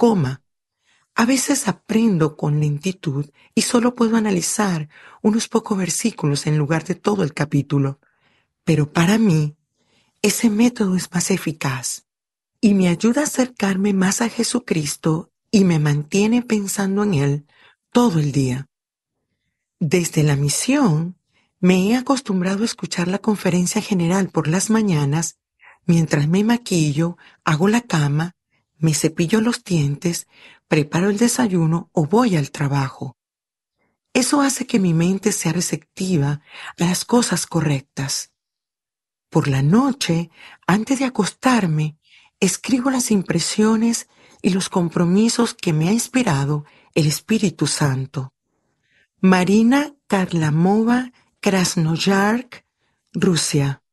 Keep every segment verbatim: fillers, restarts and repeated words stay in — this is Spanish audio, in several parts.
coma. A veces aprendo con lentitud y solo puedo analizar unos pocos versículos en lugar de todo el capítulo. Pero para mí, ese método es más eficaz y me ayuda a acercarme más a Jesucristo y me mantiene pensando en Él todo el día. Desde la misión, me he acostumbrado a escuchar la conferencia general por las mañanas mientras me maquillo, hago la cama, me cepillo los dientes, preparo el desayuno o voy al trabajo. Eso hace que mi mente sea receptiva a las cosas correctas. Por la noche, antes de acostarme, escribo las impresiones y los compromisos que me ha inspirado el Espíritu Santo. Marina Karlamova, Krasnoyarsk, Rusia.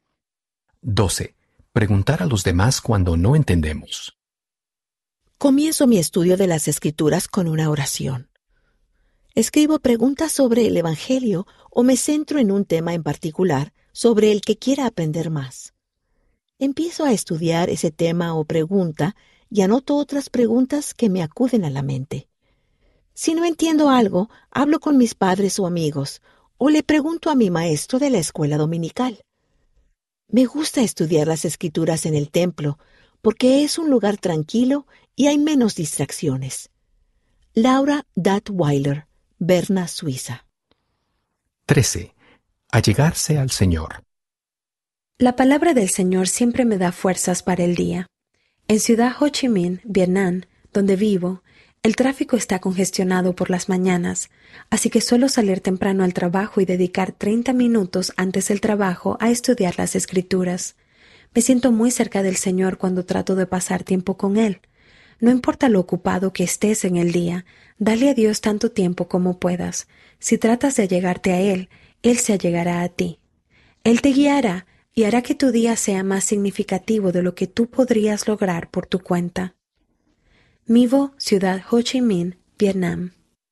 doce. Preguntar a los demás cuando no entendemos. Comienzo mi estudio de las Escrituras con una oración. Escribo preguntas sobre el Evangelio o me centro en un tema en particular sobre el que quiera aprender más. Empiezo a estudiar ese tema o pregunta y anoto otras preguntas que me acuden a la mente. Si no entiendo algo, hablo con mis padres o amigos o le pregunto a mi maestro de la escuela dominical. Me gusta estudiar las Escrituras en el templo porque es un lugar tranquilo y hay menos distracciones. Laura Dattweiler, Berna, Suiza. trece. Allegarse al Señor. La palabra del Señor siempre me da fuerzas para el día. En Ciudad Ho Chi Minh, Vietnam, donde vivo, el tráfico está congestionado por las mañanas, así que suelo salir temprano al trabajo y dedicar treinta minutos antes del trabajo a estudiar las Escrituras. Me siento muy cerca del Señor cuando trato de pasar tiempo con Él. No importa lo ocupado que estés en el día, dale a Dios tanto tiempo como puedas. Si tratas de allegarte a Él, Él se allegará a ti. Él te guiará y hará que tu día sea más significativo de lo que tú podrías lograr por tu cuenta. Mivo, Ciudad Ho Chi Minh, Vietnam.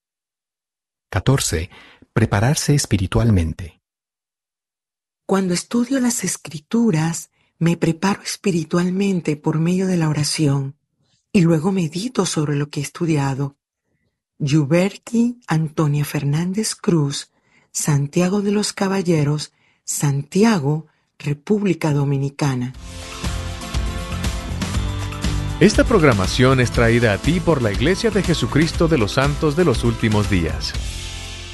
catorce. Prepararse espiritualmente. Cuando estudio las Escrituras, me preparo espiritualmente por medio de la oración y luego medito sobre lo que he estudiado. Yuberki Antonia Fernández Cruz, Santiago de los Caballeros, Santiago, República Dominicana. Esta programación es traída a ti por la Iglesia de Jesucristo de los Santos de los Últimos Días.